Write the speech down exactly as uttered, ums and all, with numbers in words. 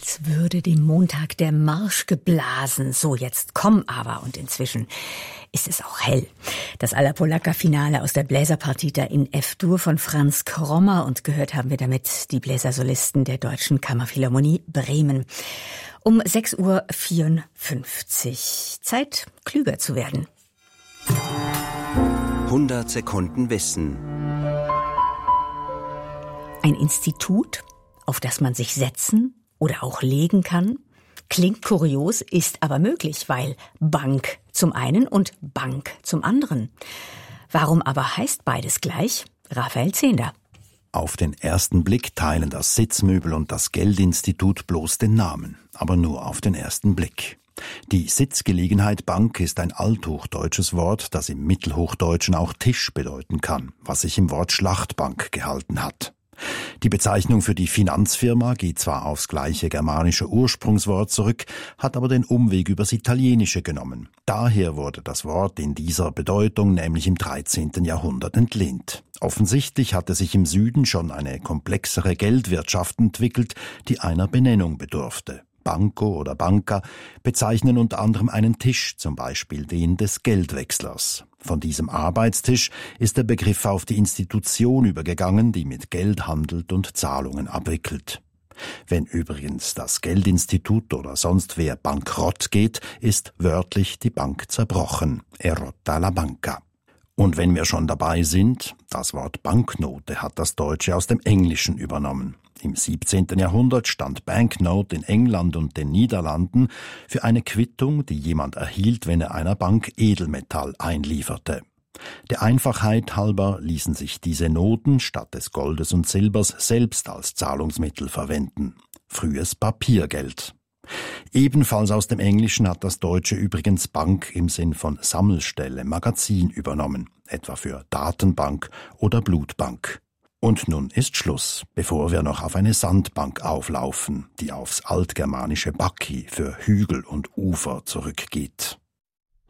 Als würde dem Montag der Marsch geblasen. So, jetzt komm aber. Und inzwischen ist es auch hell. Das Alla Polacca-Finale aus der Bläserpartita in F-Dur von Franz Krommer. Und gehört haben wir damit die Bläsersolisten der Deutschen Kammerphilharmonie Bremen. Um sechs Uhr vierundfünfzig. Zeit, klüger zu werden. hundert Sekunden Wissen. Ein Institut, auf das man sich setzen oder auch legen kann. Klingt kurios, ist aber möglich, weil Bank zum einen und Bank zum anderen. Warum aber heißt beides gleich? Raphael Zehnder. Auf den ersten Blick teilen das Sitzmöbel und das Geldinstitut bloß den Namen, aber nur auf den ersten Blick. Die Sitzgelegenheit Bank ist ein althochdeutsches Wort, das im Mittelhochdeutschen auch Tisch bedeuten kann, was sich im Wort Schlachtbank gehalten hat. Die Bezeichnung für die Finanzfirma geht zwar aufs gleiche germanische Ursprungswort zurück, hat aber den Umweg übers Italienische genommen. Daher wurde das Wort in dieser Bedeutung nämlich im dreizehnten Jahrhundert entlehnt. Offensichtlich hatte sich im Süden schon eine komplexere Geldwirtschaft entwickelt, die einer Benennung bedurfte. Banco oder Banca bezeichnen unter anderem einen Tisch, zum Beispiel den des Geldwechslers. Von diesem Arbeitstisch ist der Begriff auf die Institution übergegangen, die mit Geld handelt und Zahlungen abwickelt. Wenn übrigens das Geldinstitut oder sonst wer bankrott geht, ist wörtlich die Bank zerbrochen. È rotta la banca. Und wenn wir schon dabei sind, das Wort Banknote hat das Deutsche aus dem Englischen übernommen. Im siebzehnten Jahrhundert stand Banknote in England und den Niederlanden für eine Quittung, die jemand erhielt, wenn er einer Bank Edelmetall einlieferte. Der Einfachheit halber ließen sich diese Noten statt des Goldes und Silbers selbst als Zahlungsmittel verwenden. Frühes Papiergeld. Ebenfalls aus dem Englischen hat das Deutsche übrigens Bank im Sinn von Sammelstelle, Magazin übernommen, etwa für Datenbank oder Blutbank. Und nun ist Schluss, bevor wir noch auf eine Sandbank auflaufen, die aufs altgermanische Bacci für Hügel und Ufer zurückgeht.